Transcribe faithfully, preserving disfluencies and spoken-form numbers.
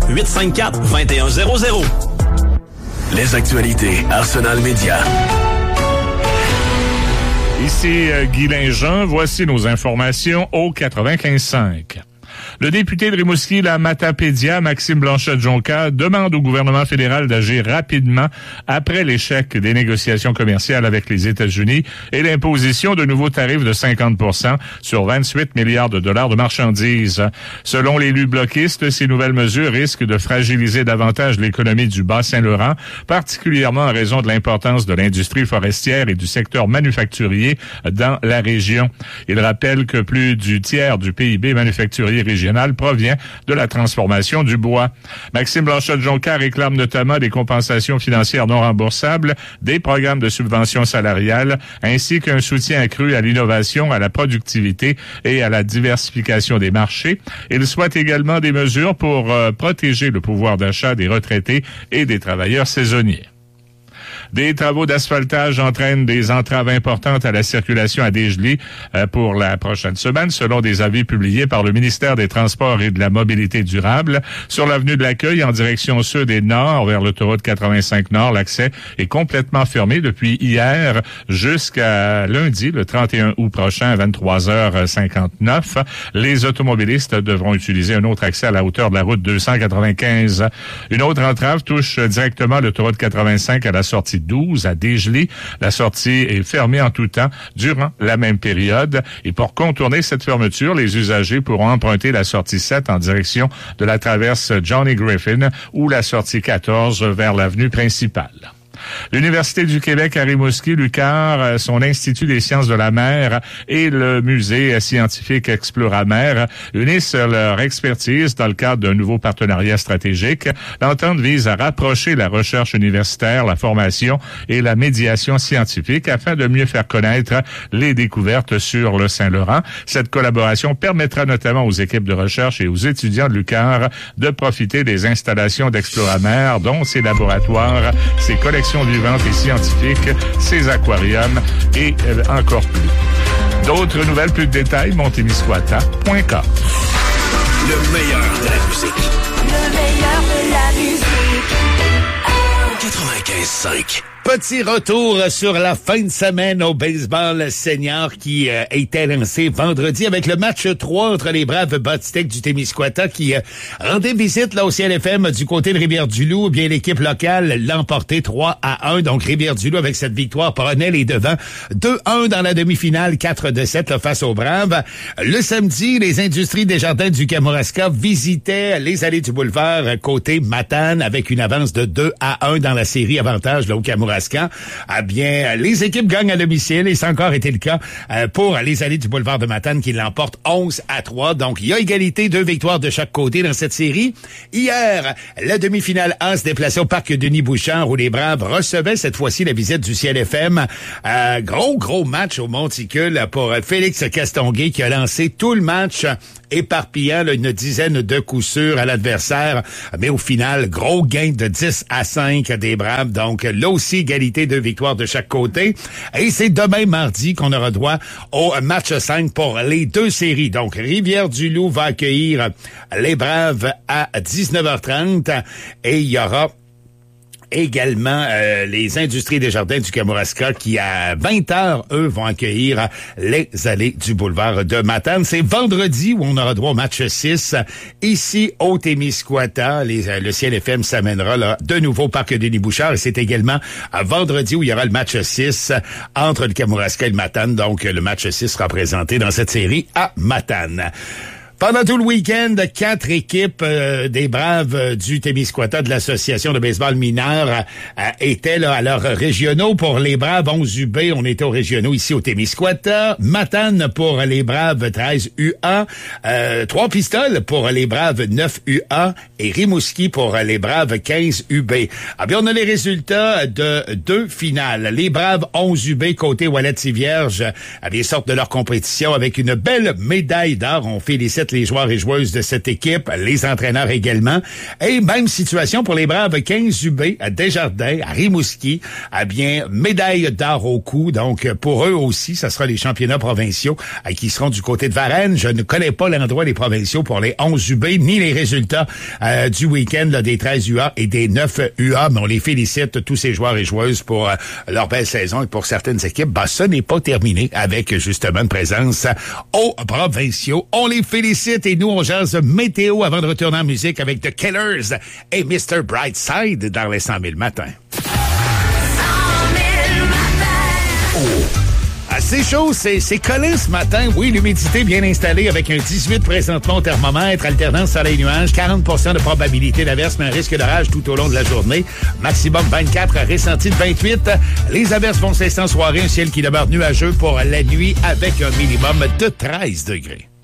huit cinq quatre, deux un zéro zéro. Les actualités Arsenal Média. Ici euh, Guy Linjean, voici nos informations au quatre-vingt-quinze cinq. Le député de Rimouski, la Matapédia, Maxime Blanchette-Jonca, demande au gouvernement fédéral d'agir rapidement après l'échec des négociations commerciales avec les États-Unis et l'imposition de nouveaux tarifs de cinquante pour cent sur vingt-huit milliards de dollars de marchandises. Selon l'élu bloquiste, ces nouvelles mesures risquent de fragiliser davantage l'économie du Bas-Saint-Laurent, particulièrement en raison de l'importance de l'industrie forestière et du secteur manufacturier dans la région. Il rappelle que plus du tiers du P I B manufacturier régional provient de la transformation du bois. Maxime Blanchette-Jonca réclame notamment des compensations financières non remboursables, des programmes de subvention salariale, ainsi qu'un soutien accru à l'innovation, à la productivité et à la diversification des marchés. Il souhaite également des mesures pour euh, protéger le pouvoir d'achat des retraités et des travailleurs saisonniers. Des travaux d'asphaltage entraînent des entraves importantes à la circulation à Desjely euh, pour la prochaine semaine, selon des avis publiés par le ministère des Transports et de la Mobilité durable. Sur l'avenue de l'Accueil, en direction sud et nord, vers l'autoroute quatre-vingt-cinq Nord, l'accès est complètement fermé depuis hier jusqu'à lundi, le trente et un août prochain, à vingt-trois heures cinquante-neuf. Les automobilistes devront utiliser un autre accès à la hauteur de la route deux cent quatre-vingt-quinze. Une autre entrave touche directement l'autoroute quatre-vingt-cinq à la sortie douze à Desjely. La sortie est fermée en tout temps durant la même période. Et pour contourner cette fermeture, les usagers pourront emprunter la sortie sept en direction de la traverse Johnny Griffin ou la sortie quatorze vers l'avenue principale. L'Université du Québec à Rimouski, l'U Q A R, son Institut des sciences de la mer et le Musée scientifique Exploramer unissent leur expertise dans le cadre d'un nouveau partenariat stratégique. L'entente vise à rapprocher la recherche universitaire, la formation et la médiation scientifique afin de mieux faire connaître les découvertes sur le Saint-Laurent. Cette collaboration permettra notamment aux équipes de recherche et aux étudiants de l'U Q A R de profiter des installations d'Exploramer, dont ses laboratoires, ses collections vivantes et scientifiques, ses aquariums et euh, encore plus. D'autres nouvelles, plus de détails, montemisquata point com. Le meilleur de la musique. Le meilleur de la musique. quatre-vingt-quinze cinq. Petit retour sur la fin de semaine au baseball senior qui euh, était lancé vendredi avec le match trois entre les braves Batistiques du Témiscouata qui euh, rendaient visite là au C L F M du côté de Rivière-du-Loup. Bien, l'équipe locale l'a emporté trois à un. Donc, Rivière-du-Loup, avec cette victoire, prenait les devants deux un dans la demi-finale, quatre de sept là, face aux braves. Le samedi, les Industries Desjardins du Kamouraska visitaient les allées du boulevard côté Matane avec une avance de deux à un dans la série avantage là, au Kamouraska. Ah bien, les équipes gagnent à domicile et ça a encore été le cas pour les allées du boulevard de Matane qui l'emportent onze à trois. Donc, il y a égalité, deux victoires de chaque côté dans cette série. Hier, la demi-finale A se déplaçait au parc Denis-Bouchard où les Braves recevaient cette fois-ci la visite du C L F M. Euh, gros, gros match au Monticule pour Félix Castonguay qui a lancé tout le match éparpillant là, une dizaine de coups sûrs à l'adversaire. Mais au final, gros gain de dix à cinq des Braves. Donc, là aussi, égalité de victoires de chaque côté. Et c'est demain mardi qu'on aura droit au match cinq pour les deux séries. Donc, Rivière-du-Loup va accueillir les Braves à dix-neuf heures trente et il y aura également euh, les Industries Desjardins du Kamouraska qui, à vingt heures, eux, vont accueillir les allées du boulevard de Matane. C'est vendredi où on aura droit au match six. Ici, au Témiscouata, les, euh, le C L F M s'amènera là, de nouveau au parc Denis-Bouchard. Et c'est également à vendredi où il y aura le match six entre le Kamouraska et le Matane. Donc, le match six sera présenté dans cette série à Matane. Pendant tout le week-end, quatre équipes euh, des Braves euh, du Témiscouata de l'Association de baseball mineur euh, étaient là à leurs régionaux. Pour les Braves onze U B, on était aux régionaux ici au Témiscouata. Matane pour les Braves treize U A. Euh, Trois Pistoles pour les Braves neuf U A. Et Rimouski pour les Braves quinze U B. Ah bien, on a les résultats de deux finales. Les Braves onze U B côté Wallet-Vierge, ah bien, sortent de leur compétition avec une belle médaille d'or. On félicite félicite les joueurs et joueuses de cette équipe, les entraîneurs également. Et même situation pour les Braves quinze U B à Desjardins, à Rimouski, à bien médaille d'or au cou. Donc, pour eux aussi, ça sera les championnats provinciaux euh, qui seront du côté de Varennes. Je ne connais pas l'endroit des provinciaux pour les onze U B, ni les résultats euh, du week-end là, des treize U A et des neuf U A, mais on les félicite, tous ces joueurs et joueuses, pour euh, leur belle saison. Et pour certaines équipes, ben, ce n'est pas terminé avec justement une présence aux provinciaux. On les félicite et nous, on jase météo avant de retourner en musique avec The Killers et mister Brightside dans les cent mille matins. C'est chaud, c'est, c'est collé ce matin. Oui, l'humidité bien installée avec un dix-huit présentement au thermomètre, alternance soleil-nuage, quarante pour cent de probabilité d'averse, mais un risque d'orage tout au long de la journée. Maximum vingt-quatre, ressenti de vingt-huit. Les averses vont cesser en soirée, un ciel qui demeure nuageux pour la nuit avec un minimum de treize degrés.